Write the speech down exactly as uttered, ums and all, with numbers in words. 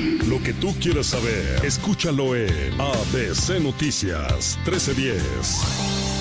Lo que tú quieras saber, escúchalo en A B C Noticias trece diez.